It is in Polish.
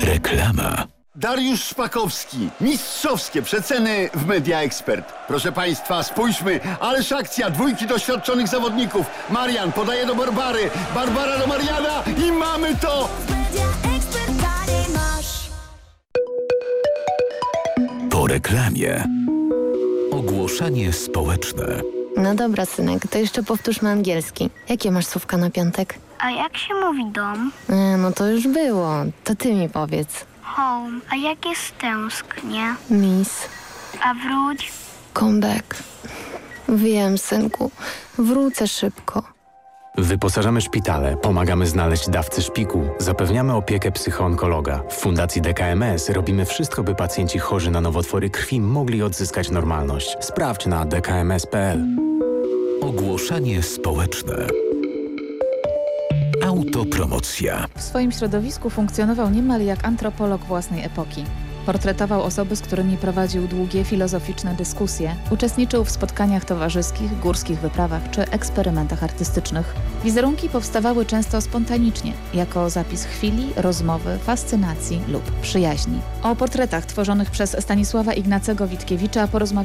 Reklama. Dariusz Szpakowski. Mistrzowskie przeceny w Media Expert. Proszę Państwa, spójrzmy, ależ akcja, dwójki doświadczonych zawodników. Marian podaje do Barbary, Barbara do Mariana i mamy to! Po reklamie. Ogłoszenie społeczne. No dobra, synek, to jeszcze powtórzmy angielski. Jakie masz słówka na piątek? A jak się mówi dom? No to już było. To ty mi powiedz. Home. A jak jest tęsknie? Miss. A wróć? Come back. Wiem, synku. Wrócę szybko. Wyposażamy szpitale, pomagamy znaleźć dawcę szpiku, zapewniamy opiekę psychoonkologa. W Fundacji DKMS robimy wszystko, by pacjenci chorzy na nowotwory krwi mogli odzyskać normalność. Sprawdź na dkms.pl. Ogłoszenie społeczne. Autopromocja. W swoim środowisku funkcjonował niemal jak antropolog własnej epoki. Portretował osoby, z którymi prowadził długie filozoficzne dyskusje. Uczestniczył w spotkaniach towarzyskich, górskich wyprawach czy eksperymentach artystycznych. Wizerunki powstawały często spontanicznie, jako zapis chwili, rozmowy, fascynacji lub przyjaźni. O portretach tworzonych przez Stanisława Ignacego Witkiewicza porozmawiamy